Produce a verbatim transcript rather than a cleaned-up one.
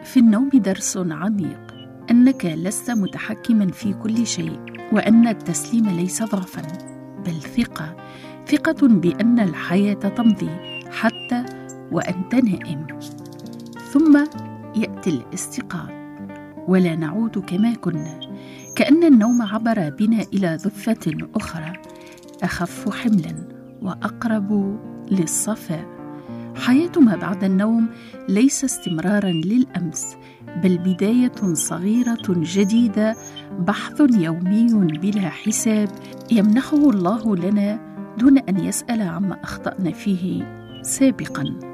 في النوم درس عميق، أنك لست متحكما في كل شيء، وأن التسليم ليس ضعفا بل ثقة، ثقة بأن الحياة تمضي حتى وأنت نائم. ثم يأتي الاستيقاظ ولا نعود كما كنا، كأن النوم عبر بنا إلى ضفة أخرى أخف حملا وأقرب للصفاء. حياة ما بعد النوم ليس استمرارا للأمس، بل بداية صغيرة جديدة، بحث يومي بلا حساب يمنحه الله لنا دون أن يسأل عما أخطأنا فيه سابقا.